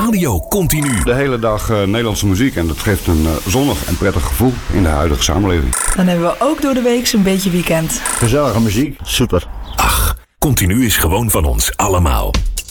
Radio Continu. De hele dag Nederlandse muziek en dat geeft een zonnig en prettig gevoel in de huidige samenleving. Dan hebben we ook door de week zo'n beetje weekend. Gezellige muziek, super. Ach, Continu is gewoon van ons allemaal.